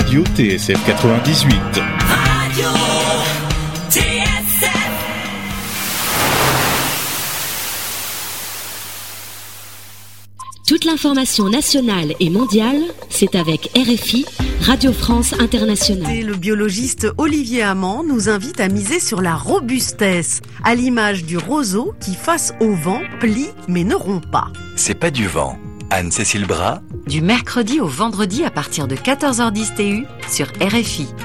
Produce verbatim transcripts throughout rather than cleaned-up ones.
Radio T S F quatre-vingt-dix-huit. Radio T S F. Toute l'information nationale et mondiale, c'est avec R F I, Radio France Internationale. Le biologiste Olivier Amand nous invite à miser sur la robustesse, à l'image du roseau qui, face au vent, plie mais ne rompt pas. C'est pas du vent. Anne-Cécile Bras. Du mercredi au vendredi à partir de quatorze heures dix T U sur R F I.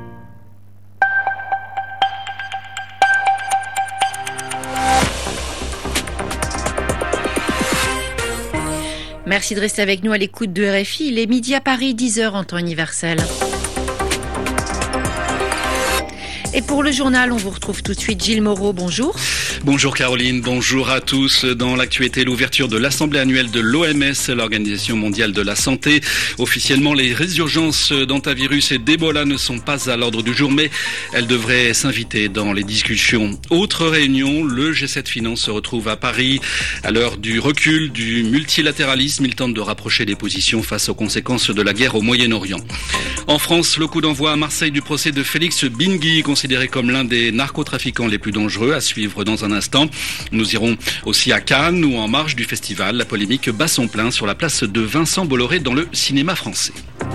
Merci de rester avec nous à l'écoute de R F I. Il est midi à Paris, dix heures en temps universel. Et pour le journal, on vous retrouve tout de suite. Gilles Moreau, bonjour. Bonjour Caroline, bonjour à tous. Dans l'actualité, l'ouverture de l'Assemblée annuelle de l'O M S, l'Organisation mondiale de la santé. Officiellement, les résurgences d'hantavirus et d'Ebola ne sont pas à l'ordre du jour, mais elles devraient s'inviter dans les discussions. Autre réunion, le G sept Finance se retrouve à Paris. À l'heure du recul du multilatéralisme, il tente de rapprocher les positions face aux conséquences de la guerre au Moyen-Orient. En France, le coup d'envoi à Marseille du procès de Félix Bingui, considéré comme l'un des narcotrafiquants les plus dangereux, à suivre dans un instant. Nous irons aussi à Cannes où, en marge du festival, la polémique bat son plein sur la place de Vincent Bolloré dans le cinéma français.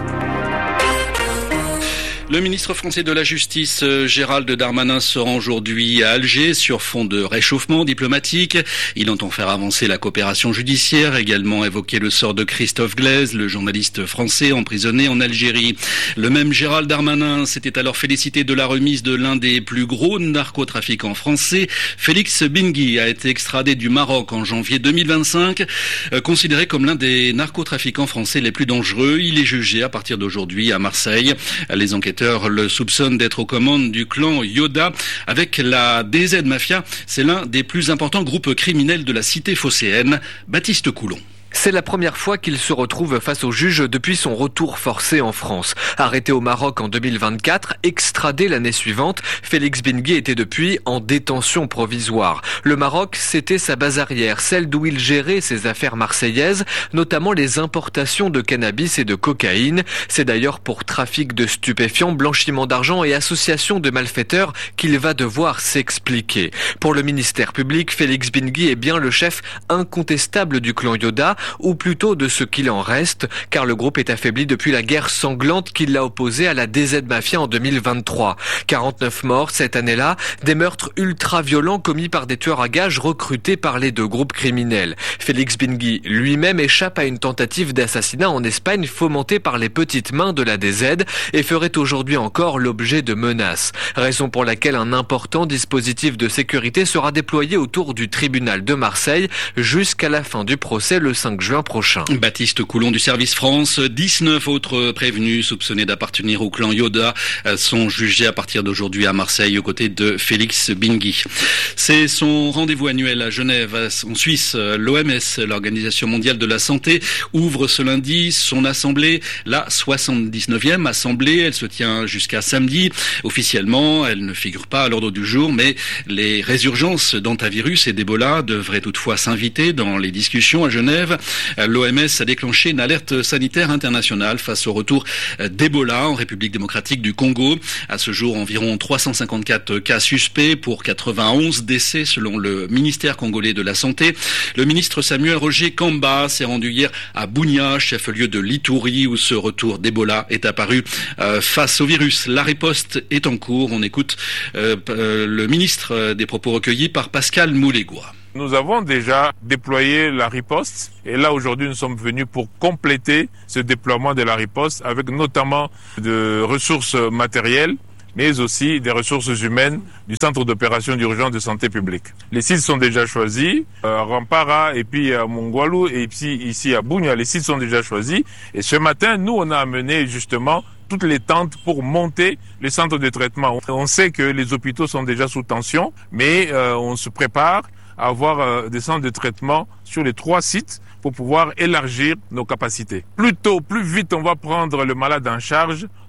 Le ministre français de la Justice, Gérald Darmanin, se rend aujourd'hui à Alger sur fond de réchauffement diplomatique. Il entend faire avancer la coopération judiciaire, également évoquer le sort de Christophe Glaise, le journaliste français emprisonné en Algérie. Le même Gérald Darmanin s'était alors félicité de la remise de l'un des plus gros narcotrafiquants français. Félix Bingui a été extradé du Maroc en janvier deux mille vingt-cinq. Euh, considéré comme l'un des narcotrafiquants français les plus dangereux, il est jugé à partir d'aujourd'hui à Marseille. Les enquêteurs le soupçonne d'être aux commandes du clan Yoda avec la D Z Mafia. C'est l'un des plus importants groupes criminels de la cité phocéenne. Baptiste Coulon. C'est la première fois qu'il se retrouve face au juge depuis son retour forcé en France. Arrêté au Maroc en deux mille vingt-quatre, extradé l'année suivante, Félix Bingui était depuis en détention provisoire. Le Maroc, c'était sa base arrière, celle d'où il gérait ses affaires marseillaises, notamment les importations de cannabis et de cocaïne. C'est d'ailleurs pour trafic de stupéfiants, blanchiment d'argent et association de malfaiteurs qu'il va devoir s'expliquer. Pour le ministère public, Félix Bingui est bien le chef incontestable du clan Yoda, ou plutôt de ce qu'il en reste, car le groupe est affaibli depuis la guerre sanglante qui l'a opposé à la D Z Mafia en deux mille vingt-trois. quarante-neuf morts cette année-là, des meurtres ultra-violents commis par des tueurs à gages recrutés par les deux groupes criminels. Félix Bingui lui-même échappe à une tentative d'assassinat en Espagne fomentée par les petites mains de la D Z et ferait aujourd'hui encore l'objet de menaces. Raison pour laquelle un important dispositif de sécurité sera déployé autour du tribunal de Marseille jusqu'à la fin du procès le cinq juin prochain. Baptiste Coulon du Service France. dix-neuf autres prévenus soupçonnés d'appartenir au clan Yoda sont jugés à partir d'aujourd'hui à Marseille aux côtés de Félix Bingui. C'est son rendez-vous annuel à Genève, en Suisse. L'O M S, l'Organisation mondiale de la santé, ouvre ce lundi son assemblée, la soixante-dix-neuvième assemblée. Elle se tient jusqu'à samedi. Officiellement, elle ne figure pas à l'ordre du jour, mais les résurgences d'hantavirus et d'Ebola devraient toutefois s'inviter dans les discussions à Genève. L'O M S a déclenché une alerte sanitaire internationale face au retour d'Ebola en République démocratique du Congo. À ce jour, environ trois cent cinquante-quatre cas suspects pour quatre-vingt-onze décès selon le ministère congolais de la Santé. Le ministre Samuel Roger Kamba s'est rendu hier à Bunia, chef-lieu de l'Ituri, où ce retour d'Ebola est apparu euh, face au virus. La riposte est en cours. On écoute euh, euh, le ministre des propos recueillis par Pascal Moulégois. Nous avons déjà déployé la riposte et là aujourd'hui nous sommes venus pour compléter ce déploiement de la riposte avec notamment de ressources matérielles mais aussi des ressources humaines du Centre d'opération d'urgence de santé publique. Les sites sont déjà choisis, à Rampara et puis à Mongwalu et puis ici à Bunia, les sites sont déjà choisis et ce matin nous on a amené justement toutes les tentes pour monter les centres de traitement. On sait que les hôpitaux sont déjà sous tension mais euh, on se prépare à avoir euh, des centres de traitement sur les trois sites pour pouvoir élargir nos capacités. Plus tôt, plus vite on va prendre le malade en charge,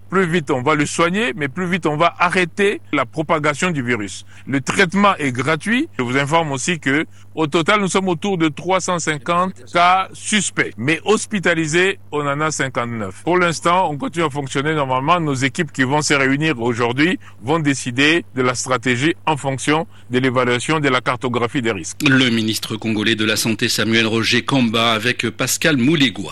plus vite on va le soigner, mais plus vite on va arrêter la propagation du virus. Le traitement est gratuit. Je vous informe aussi que, au total, nous sommes autour de trois cent cinquante cas suspects. Mais hospitalisés, on en a cinquante-neuf. Pour l'instant, on continue à fonctionner normalement. Nos équipes qui vont se réunir aujourd'hui vont décider de la stratégie en fonction de l'évaluation de la cartographie des risques. Le ministre congolais de la Santé, Samuel Roger Kamba, avec Pascal Moulégoua.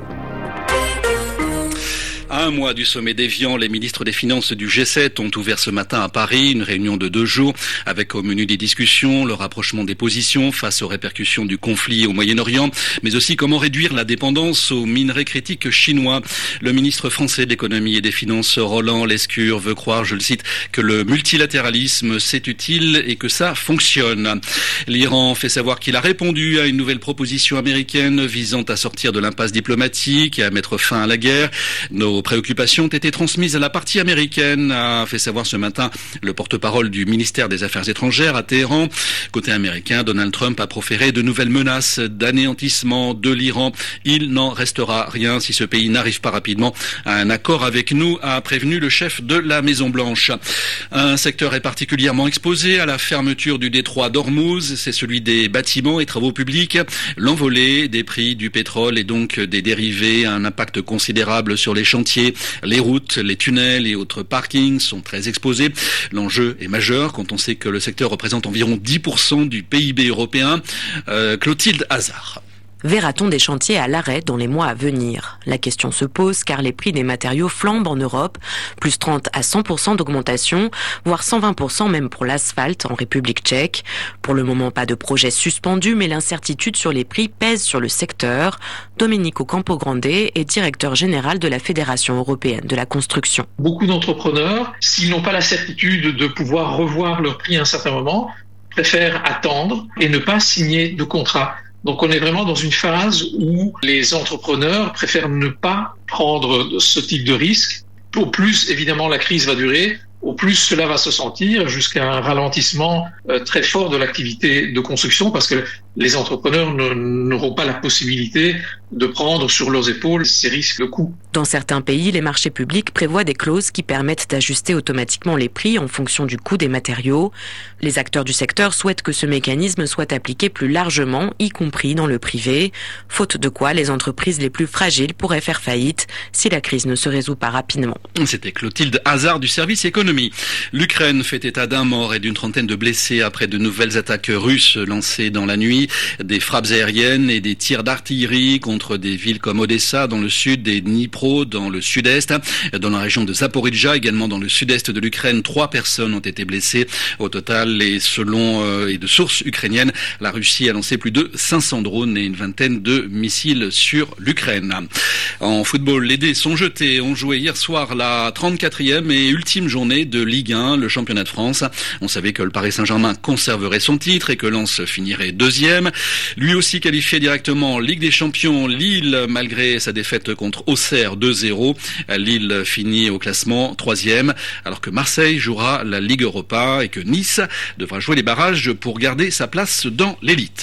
À un mois du sommet d'Évian, les ministres des Finances du G sept ont ouvert ce matin à Paris une réunion de deux jours avec au menu des discussions le rapprochement des positions face aux répercussions du conflit au Moyen-Orient, mais aussi comment réduire la dépendance aux minerais critiques chinois. Le ministre français de l'économie et des finances, Roland Lescure, veut croire, je le cite, que le multilatéralisme c'est utile et que ça fonctionne. L'Iran fait savoir qu'il a répondu à une nouvelle proposition américaine visant à sortir de l'impasse diplomatique et à mettre fin à la guerre. Nos préoccupations ont été transmises à la partie américaine, a fait savoir ce matin le porte-parole du ministère des Affaires étrangères à Téhéran. Côté américain, Donald Trump a proféré de nouvelles menaces d'anéantissement de l'Iran. Il n'en restera rien si ce pays n'arrive pas rapidement à un accord avec nous, a prévenu le chef de la Maison-Blanche. Un secteur est particulièrement exposé à la fermeture du détroit d'Ormuz, c'est celui des bâtiments et travaux publics. L'envolée des prix du pétrole et donc des dérivés a un impact considérable sur les chantiers. Les routes, les tunnels et autres parkings sont très exposés. L'enjeu est majeur quand on sait que le secteur représente environ dix pour cent du P I B européen. Euh, Clotilde Hazard. Verra-t-on des chantiers à l'arrêt dans les mois à venir? La question se pose car les prix des matériaux flambent en Europe, plus trente à cent pour cent d'augmentation, voire cent vingt pour cent même pour l'asphalte en République tchèque. Pour le moment, pas de projet suspendu, mais l'incertitude sur les prix pèse sur le secteur. Domenico Campogrande est directeur général de la Fédération européenne de la construction. Beaucoup d'entrepreneurs, s'ils n'ont pas la certitude de pouvoir revoir leurs prix à un certain moment, préfèrent attendre et ne pas signer de contrat. Donc on est vraiment dans une phase où les entrepreneurs préfèrent ne pas prendre ce type de risque. Au plus, évidemment, la crise va durer, au plus cela va se sentir jusqu'à un ralentissement euh, très fort de l'activité de construction parce que les entrepreneurs ne, n'auront pas la possibilité de prendre sur leurs épaules ces risques de coût. Dans certains pays, les marchés publics prévoient des clauses qui permettent d'ajuster automatiquement les prix en fonction du coût des matériaux. Les acteurs du secteur souhaitent que ce mécanisme soit appliqué plus largement, y compris dans le privé, faute de quoi les entreprises les plus fragiles pourraient faire faillite si la crise ne se résout pas rapidement. C'était Clotilde Hazard du service économie. L'Ukraine fait état d'un mort et d'une trentaine de blessés après de nouvelles attaques russes lancées dans la nuit. Des frappes aériennes et des tirs d'artillerie contre des villes comme Odessa dans le sud et Dnipro dans le sud-est. Dans la région de Zaporijja, également dans le sud-est de l'Ukraine, trois personnes ont été blessées. Au total, et selon euh, et de sources ukrainiennes, la Russie a lancé plus de cinq cents drones et une vingtaine de missiles sur l'Ukraine. En football, les dés sont jetés. On jouait hier soir la trente-quatrième et ultime journée de Ligue un, le championnat de France. On savait que le Paris Saint-Germain conserverait son titre et que Lens finirait deuxième. Lui aussi qualifié directement en Ligue des Champions, Lille, malgré sa défaite contre Auxerre deux zéro. Lille finit au classement troisième, alors que Marseille jouera la Ligue Europa et que Nice devra jouer les barrages pour garder sa place dans l'élite.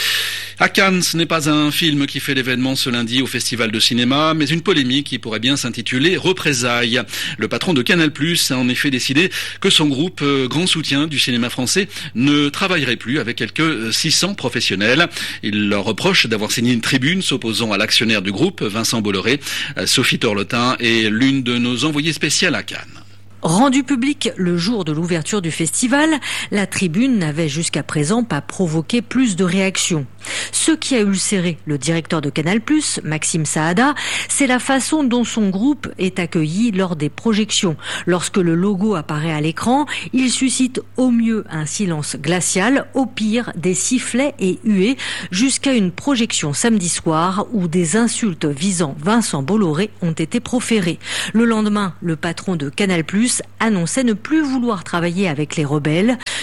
À Cannes, ce n'est pas un film qui fait l'événement ce lundi au Festival de cinéma, mais une polémique qui pourrait bien s'intituler Représailles. Le patron de Canal plus, a en effet décidé que son groupe, euh, grand soutien du cinéma français, ne travaillerait plus avec quelques six cents professionnels. Il leur reproche d'avoir signé une tribune s'opposant à l'actionnaire du groupe, Vincent Bolloré. Sophie Torlotin est l'une de nos envoyées spéciales à Cannes. Rendu public le jour de l'ouverture du festival, la tribune n'avait jusqu'à présent pas provoqué plus de réactions. Ce qui a ulcéré le directeur de Canal plus, Maxime Saada, c'est la façon dont son groupe est accueilli lors des projections. Lorsque le logo apparaît à l'écran, il suscite au mieux un silence glacial, au pire des sifflets et huées, jusqu'à une projection samedi soir où des insultes visant Vincent Bolloré ont été proférées. Le lendemain, le patron de Canal plus annonçait ne plus vouloir travailler avec les rebelles.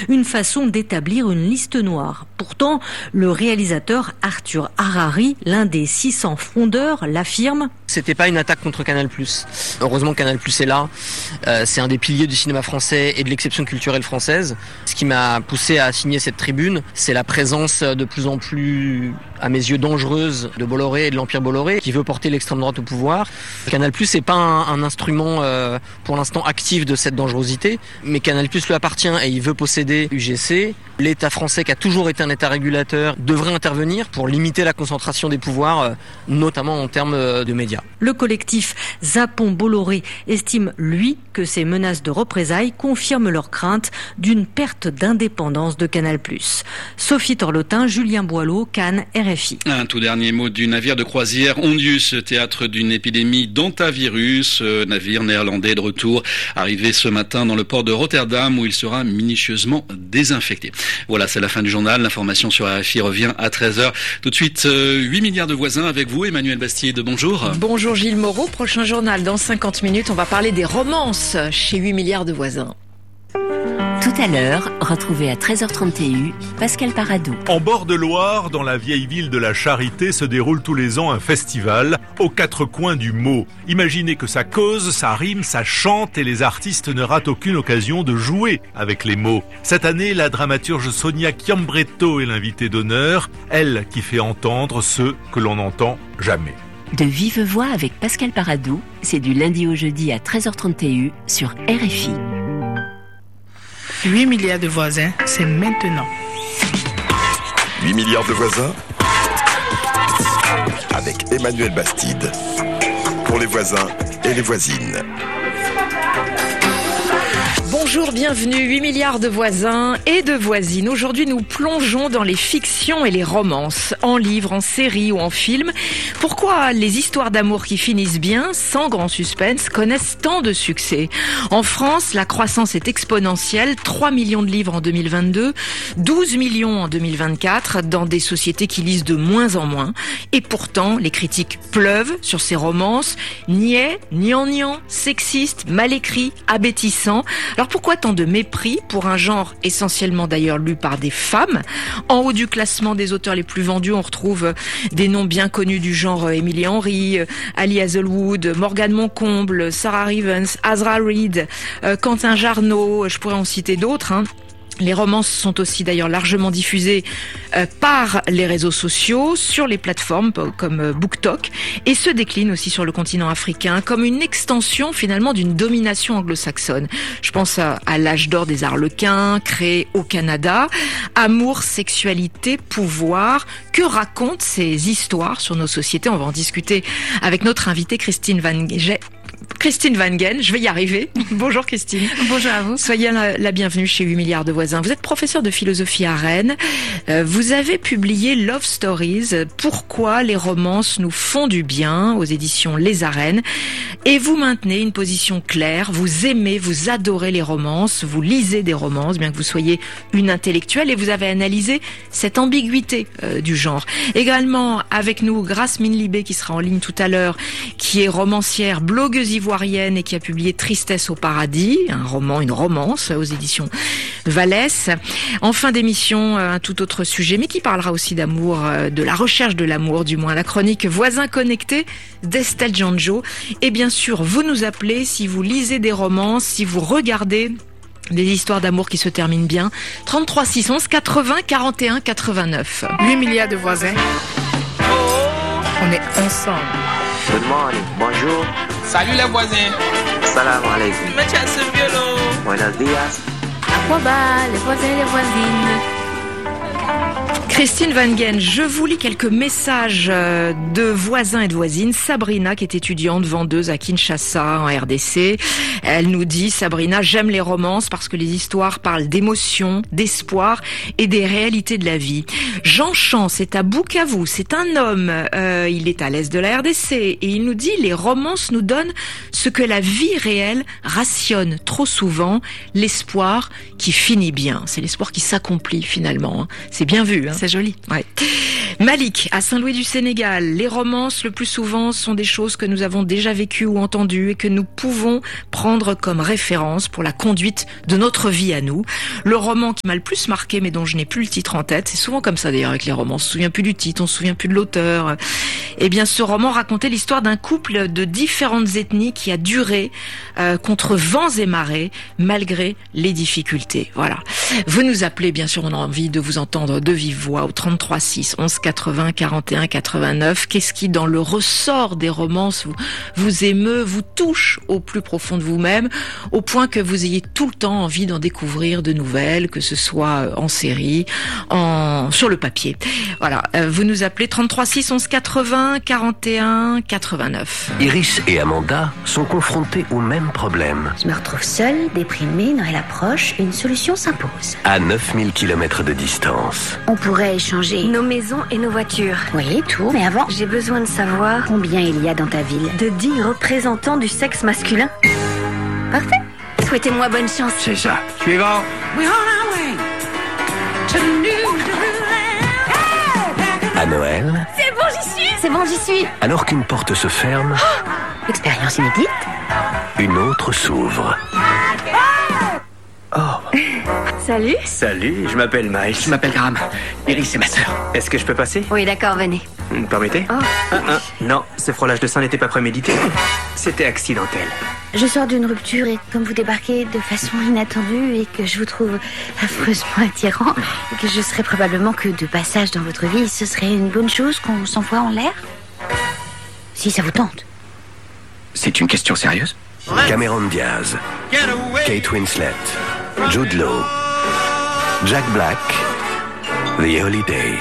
une façon d'établir une liste noire. Pourtant, le réalisateur Arthur Harari, l'un des six cents fondeurs, l'affirme. C'était pas une attaque contre Canal+. Heureusement Canal+ est là. Euh, c'est un des piliers du cinéma français et de l'exception culturelle française. Ce qui m'a poussé à signer cette tribune, c'est la présence de plus en plus, à mes yeux, dangereuse de Bolloré et de l'Empire Bolloré, qui veut porter l'extrême droite au pouvoir. Canal+ n'est pas un, un instrument, euh, pour l'instant, actif de cette dangerosité, mais Canal+ lui appartient et il veut posséder U G C. L'État français, qui a toujours été un État régulateur, devrait intervenir pour limiter la concentration des pouvoirs, euh, notamment en termes de médias. Le collectif Zapon Bolloré estime, lui, que ces menaces de représailles confirment leur crainte d'une perte d'indépendance de Canal+. Sophie Torlotin, Julien Boileau, Cannes, R F I. Un tout dernier mot du navire de croisière Ondius, théâtre d'une épidémie d'hantavirus. Navire néerlandais de retour, arrivé ce matin dans le port de Rotterdam où il sera minutieusement désinfecté. Voilà, c'est la fin du journal. L'information sur R F I revient à treize heures. Tout de suite, huit milliards de voisins avec vous, Emmanuel Bastide. Bonjour. Bonjour Gilles Moreau. Prochain journal dans cinquante minutes. On va parler des romances chez huit milliards de voisins. Tout à l'heure, retrouvez à treize heures trente et un Pascal Paradou. En bord de Loire, dans la vieille ville de la Charité, se déroule tous les ans un festival aux quatre coins du mot. Imaginez que ça cause, ça rime, ça chante et les artistes ne ratent aucune occasion de jouer avec les mots. Cette année, la dramaturge Sonia Chiambretto est l'invitée d'honneur, elle qui fait entendre ce que l'on n'entend jamais. De vive voix avec Pascal Paradou, c'est du lundi au jeudi à treize heures trente et un sur R F I. huit milliards de voisins, c'est maintenant. huit milliards de voisins avec Emmanuel Bastide. Pour les voisins et les voisines. Bonjour, bienvenue, huit milliards de voisins et de voisines. Aujourd'hui, nous plongeons dans les fictions et les romances, en livres, en séries ou en films. Pourquoi les histoires d'amour qui finissent bien, sans grand suspense, connaissent tant de succès? En France, la croissance est exponentielle, trois millions de livres en deux mille vingt-deux, douze millions en deux mille vingt-quatre, dans des sociétés qui lisent de moins en moins. Et pourtant, les critiques pleuvent sur ces romances, niais, gnangnan, sexistes, mal écrits, abétissants. Alors pourquoi tant de mépris pour un genre essentiellement d'ailleurs lu par des femmes? En haut du classement des auteurs les plus vendus, on retrouve des noms bien connus du genre Emily Henry, Ali Hazelwood, Morgane Moncomble, Sarah Rivens, Azra Reed, euh, Quentin Jarnot, je pourrais en citer d'autres, hein. Les romances sont aussi d'ailleurs largement diffusées euh, par les réseaux sociaux, sur les plateformes comme euh, BookTok, et se déclinent aussi sur le continent africain comme une extension finalement d'une domination anglo-saxonne. Je pense à, à l'âge d'or des Harlequins, créé au Canada. Amour, sexualité, pouvoir, que racontent ces histoires sur nos sociétés? On va en discuter avec notre invitée Christine Van Ge- Christine Van Gen, je vais y arriver. Bonjour Christine. Bonjour à vous. Soyez la, la bienvenue chez huit milliards de voisins. Vous êtes professeure de philosophie à Rennes. Euh, vous avez publié Love Stories, pourquoi les romances nous font du bien, aux éditions Les Arènes. Et vous maintenez une position claire, vous aimez, vous adorez les romances, vous lisez des romances, bien que vous soyez une intellectuelle, et vous avez analysé cette ambiguïté euh, du genre. Également avec nous, Grace Minlibé, qui sera en ligne tout à l'heure, qui est romancière, blogueuse ivoirienne et qui a publié Tristesse au paradis, un roman, une romance aux éditions Vallès. En fin d'émission, un tout autre sujet, mais qui parlera aussi d'amour, de la recherche de l'amour, du moins la chronique Voisins connectés d'Estelle Janjo. Et bien sûr, vous nous appelez si vous lisez des romances, si vous regardez des histoires d'amour qui se terminent bien. trente-trois six onze quatre-vingts quarante et un quatre-vingt-neuf. huit milliards de voisins. On est ensemble. Good morning, bonjour. Salut les voisins. Salam alaikum. Muchas violo. Buenos días. Aquaba, les voisins et les voisines. Christine Van Gen, je vous lis quelques messages de voisins et de voisines. Sabrina, qui est étudiante vendeuse à Kinshasa, en R D C, elle nous dit, Sabrina, j'aime les romances parce que les histoires parlent d'émotions, d'espoir et des réalités de la vie. Jean Champ, c'est à Bukavu, c'est un homme, euh, il est à l'est de la R D C, et il nous dit, les romances nous donnent ce que la vie réelle rationne trop souvent, l'espoir qui finit bien. C'est l'espoir qui s'accomplit finalement. Hein. C'est bien vu. Hein. C'est joli. Ouais. Malik, à Saint-Louis du Sénégal, les romances, le plus souvent, sont des choses que nous avons déjà vécues ou entendues et que nous pouvons prendre comme référence pour la conduite de notre vie à nous. Le roman qui m'a le plus marqué, mais dont je n'ai plus le titre en tête, c'est souvent comme ça d'ailleurs avec les romans, on se souvient plus du titre, on se souvient plus de l'auteur. Eh bien, ce roman racontait l'histoire d'un couple de différentes ethnies qui a duré euh, contre vents et marées, malgré les difficultés. Voilà. Vous nous appelez, bien sûr, on a envie de vous entendre de vive voix au trente-trois six onze quatre-vingts quarante et un quatre-vingt-neuf. Qu'est-ce qui, dans le ressort des romances, vous, vous émeut, vous touche au plus profond de vous-même, au point que vous ayez tout le temps envie d'en découvrir de nouvelles, que ce soit en série, en sur le papier. Voilà. Euh, vous nous appelez trente-trois six onze quatre-vingts quarante et un quatre-vingt-neuf. Iris et Amanda sont confrontés au même problème. Je me retrouve seule, déprimée, Noël approche, une solution s'impose. À neuf mille kilomètres de distance. On pourrait échanger nos maisons et nos voitures. Oui, tout, mais avant, j'ai besoin de savoir combien il y a dans ta ville de dix représentants du sexe masculin. Parfait. Souhaitez-moi bonne chance. C'est ça. Suivant. À Noël, C'est bon, j'y suis. C'est bon, j'y suis. alors qu'une porte se ferme, Oh, expérience inédite. une autre s'ouvre. Salut. Salut, je m'appelle Miles. Je m'appelle Graham. Iris, c'est ma sœur. Est-ce que je peux passer? Oui, d'accord, venez. Vous me permettez? Oh. Ah, ah, non, ce frôlage de sein n'était pas prémédité. C'était accidentel. Je sors d'une rupture et comme vous débarquez de façon inattendue et que je vous trouve affreusement attirant et que je serai probablement que de passage dans votre vie, ce serait une bonne chose qu'on s'envoie en l'air? Si ça vous tente. C'est une question sérieuse? Cameron Diaz, Kate Winslet, Jude Law, Jack Black, The Holiday.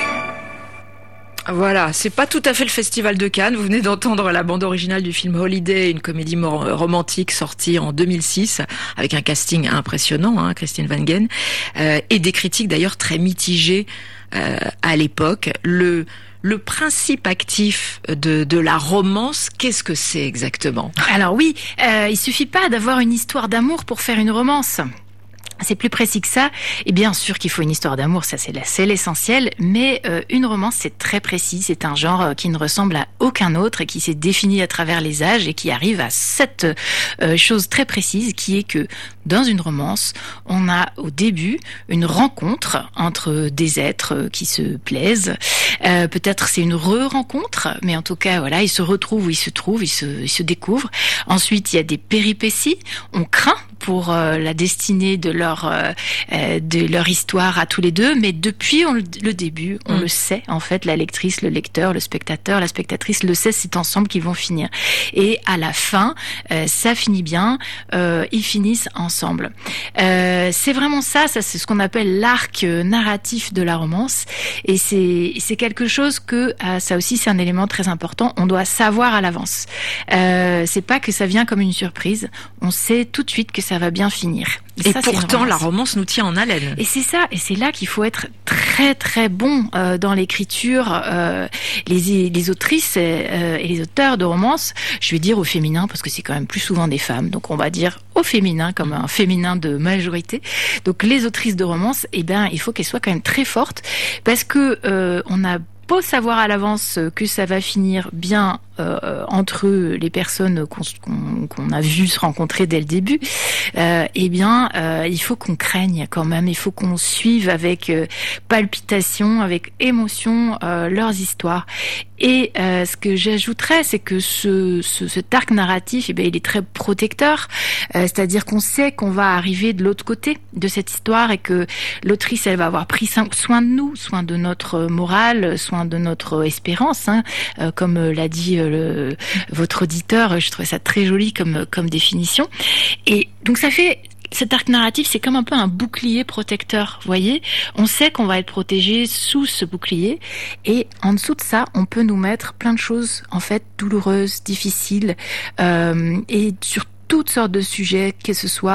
Voilà, c'est pas tout à fait le festival de Cannes. Vous venez d'entendre la bande originale du film Holiday, une comédie mor- romantique sortie en deux mille six avec un casting impressionnant, hein, Christine Wangen, euh, et des critiques d'ailleurs très mitigées euh, à l'époque. Le Le principe actif de, de la romance, qu'est-ce que c'est exactement? Alors oui, euh, il suffit pas d'avoir une histoire d'amour pour faire une romance. C'est plus précis que ça. Et bien sûr qu'il faut une histoire d'amour, ça c'est, la, c'est l'essentiel. Mais euh, une romance, c'est très précis. C'est un genre euh, qui ne ressemble à aucun autre et qui s'est défini à travers les âges et qui arrive à cette euh, chose très précise qui est que dans une romance, on a au début une rencontre entre des êtres qui se plaisent. Euh, peut-être c'est une re-rencontre, mais en tout cas, voilà, ils se retrouvent où ils se trouvent, ils se, ils se découvrent. Ensuite, il y a des péripéties. On craint pour euh, la destinée de leur euh, de leur histoire à tous les deux, mais depuis on, le début, on mmh. le sait en fait, la lectrice, le lecteur, le spectateur, la spectatrice le sait, c'est ensemble qu'ils vont finir. Et à la fin, euh, ça finit bien, euh, ils finissent ensemble. Euh, c'est vraiment ça, ça c'est ce qu'on appelle l'arc narratif de la romance, et c'est c'est quelque chose que euh, ça aussi c'est un élément très important. On doit savoir à l'avance. Euh, c'est pas que ça vient comme une surprise. On sait tout de suite que ça va bien finir. Et, et ça, pourtant, la romance nous tient en haleine. Et c'est ça, et c'est là qu'il faut être très très bon euh, dans l'écriture. Euh, les, les autrices euh, et les auteurs de romances, je vais dire au féminin parce que c'est quand même plus souvent des femmes, donc on va dire au féminin comme un féminin de majorité. Donc les autrices de romances, eh ben il faut qu'elles soient quand même très fortes parce que euh, on a beau savoir à l'avance que ça va finir bien euh, entre les personnes qu'on, qu'on, qu'on a vues se rencontrer dès le début, euh, eh bien, euh, il faut qu'on craigne quand même, il faut qu'on suive avec euh, palpitation, avec émotion euh, leurs histoires. Et euh, ce que j'ajouterais, c'est que ce, ce, cet arc narratif, eh bien, il est très protecteur, euh, c'est-à-dire qu'on sait qu'on va arriver de l'autre côté de cette histoire et que l'autrice, elle va avoir pris soin de nous, soin de notre morale, soin de notre espérance, hein, euh, comme l'a dit euh, le, votre auditeur. Je trouvais ça très joli comme comme définition. Et donc ça fait cet arc narratif, c'est comme un peu un bouclier protecteur, vous voyez. On sait qu'on va être protégé sous ce bouclier, et en dessous de ça, on peut nous mettre plein de choses, en fait, douloureuses, difficiles, euh, et sur toutes sortes de sujets, que ce soit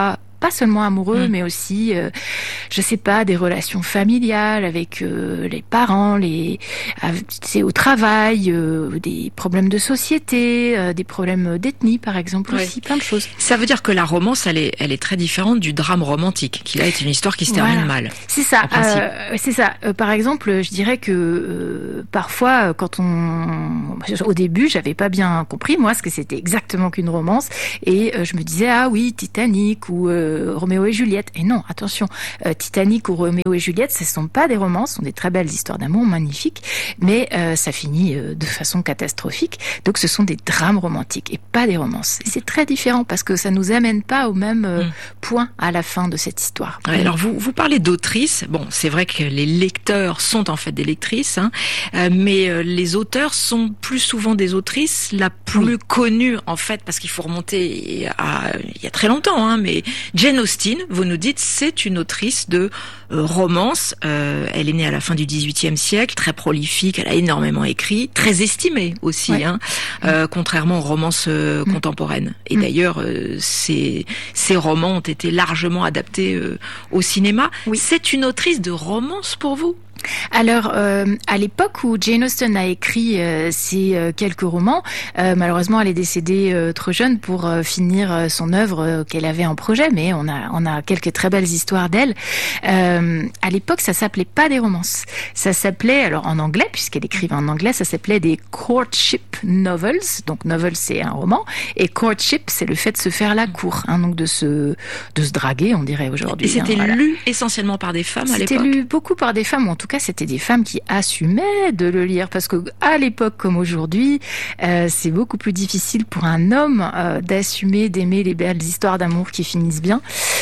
pas seulement amoureux, mmh. mais aussi, euh, je sais pas, des relations familiales avec euh, les parents, les, c'est au travail, euh, des problèmes de société, euh, des problèmes d'ethnie, par exemple, ouais. aussi, plein de choses. Ça veut dire que la romance, elle est, elle est très différente du drame romantique, qui là est une histoire qui se termine voilà. mal. C'est ça. Euh, c'est ça. Euh, par exemple, je dirais que euh, parfois, quand on, au début, j'avais pas bien compris moi ce que c'était exactement qu'une romance, et euh, je me disais ah oui, Titanic ou euh, Roméo et Juliette. Et non, attention, euh, Titanic ou Roméo et Juliette, ce sont pas des romances, ce sont des très belles histoires d'amour, magnifiques, mais euh, ça finit euh, de façon catastrophique. Donc, ce sont des drames romantiques et pas des romances. Et c'est très différent parce que ça nous amène pas au même euh, mmh. point à la fin de cette histoire. Ouais, alors, vous vous parlez d'autrices. Bon, c'est vrai que les lecteurs sont en fait des lectrices, hein, euh, mais euh, les auteurs sont plus souvent des autrices. La plus oui. connue, en fait, parce qu'il faut remonter à il y a très longtemps, hein, mais Jane Austen, vous nous dites, c'est une autrice de euh, romance. Euh, elle est née à la fin du dix-huitième siècle, très prolifique, elle a énormément écrit, très estimée aussi, ouais. hein, euh, contrairement aux romances euh, mmh. contemporaines. Et mmh. d'ailleurs, euh, ces, ces romans ont été largement adaptés euh, au cinéma. Oui. C'est une autrice de romance pour vous ? Alors, euh, à l'époque où Jane Austen a écrit euh, ces euh, quelques romans, euh, malheureusement, elle est décédée euh, trop jeune pour euh, finir euh, son œuvre euh, qu'elle avait en projet, mais on a on a quelques très belles histoires d'elle. Euh, à l'époque, ça s'appelait pas des romances, ça s'appelait, alors en anglais, puisqu'elle écrivait en anglais, ça s'appelait des courtship novels. Donc, novel, c'est un roman, et courtship, c'est le fait de se faire la cour, hein, donc de se de se draguer, on dirait aujourd'hui. Et c'était hein, voilà. lu essentiellement par des femmes à l'époque. C'était lu beaucoup par des femmes, ou en tout cas, c'était des femmes qui assumaient de le lire, parce que à l'époque comme aujourd'hui, euh, c'est beaucoup plus difficile pour un homme euh, d'assumer, d'aimer les belles histoires d'amour qui finissent bien,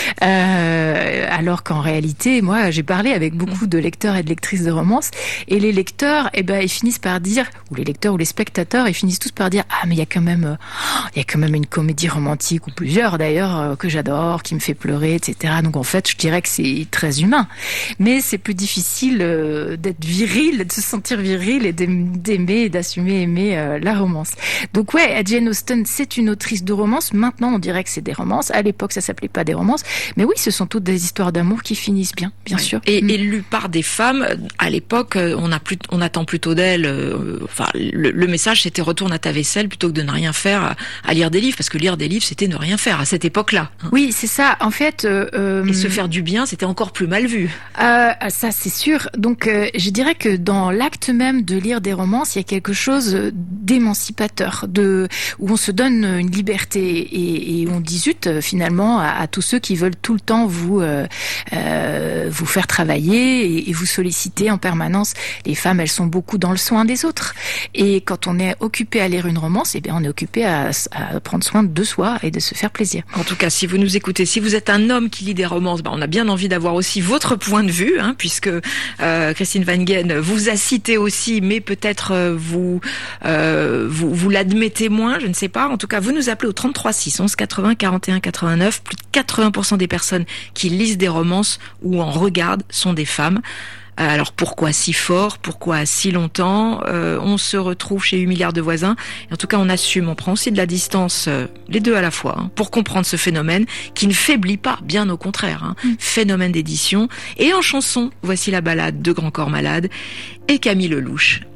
euh, alors qu'en réalité, moi, j'ai parlé avec beaucoup de lecteurs et de lectrices de romances, et les lecteurs, eh ben, ils finissent par dire, ou les lecteurs ou les spectateurs, ils finissent tous par dire, ah, mais il y a quand même, oh, il y a quand même une comédie romantique, ou plusieurs d'ailleurs, euh, que j'adore, qui me fait pleurer, et cetera. Donc en fait, je dirais que c'est très humain, mais c'est plus difficile euh, d'être viril, de se sentir viril et d'aimer et d'assumer aimer euh, la romance. Donc ouais, Jane Austen, c'est une autrice de romance. Maintenant, on dirait que c'est des romances. À l'époque, ça s'appelait pas des romances. Mais oui, ce sont toutes des histoires d'amour qui finissent bien, bien ouais. sûr. Et, mmh. et lues par des femmes. À l'époque, on a plus, on attend plutôt d'elles. Euh, enfin, le, le message, c'était retourne à ta vaisselle plutôt que de ne rien faire à, à lire des livres, parce que lire des livres, c'était ne rien faire à cette époque-là. Hein. Oui, c'est ça. En fait, euh, et se faire du bien, c'était encore plus mal vu. Euh, ça, c'est sûr. Donc, euh, je dirais que dans l'acte même de lire des romances, il y a quelque chose d'émancipateur, de où on se donne une liberté et, et on dit zut finalement à, à tous ceux qui veulent tout le temps vous euh, euh, vous faire travailler et, et vous solliciter en permanence. Les femmes, elles sont beaucoup dans le soin des autres. Et quand on est occupé à lire une romance, eh bien on est occupé à, à prendre soin de soi et de se faire plaisir. En tout cas, si vous nous écoutez, si vous êtes un homme qui lit des romances, bah, on a bien envie d'avoir aussi votre point de vue, hein, puisque euh, Christine Van Ghen vous a cité aussi, mais peut-être euh, vous, euh, vous vous l'admettez moins, je ne sais pas. En tout cas, vous nous appelez au trente-trois six onze quatre-vingts quarante et un quatre-vingt-neuf. Plus de quatre-vingts pour cent des personnes qui lisent des romances ou en regardent sont des femmes. Alors pourquoi si fort, pourquoi si longtemps? euh, On se retrouve chez huit milliards de voisins. Et en tout cas, on assume, on prend aussi de la distance, euh, les deux à la fois, hein, pour comprendre ce phénomène qui ne faiblit pas, bien au contraire. Hein, mmh. Phénomène d'édition. Et en chanson, voici la balade de Grand Corps Malade et Camille Lelouch.